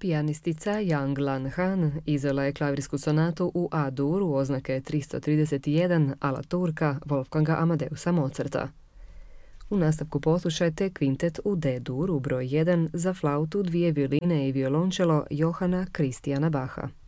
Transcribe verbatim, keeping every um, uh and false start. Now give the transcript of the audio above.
pijanistica Yang Lan Han izvela je klavirsku sonatu u A-duru oznake tristo trideset jedan ala Turka Wolfganga Amadeusa Mozarta. U nastavku poslušajte kvintet u D-duru broj jedan za flautu, dvije violine i violončelo Johana Kristijana Bacha.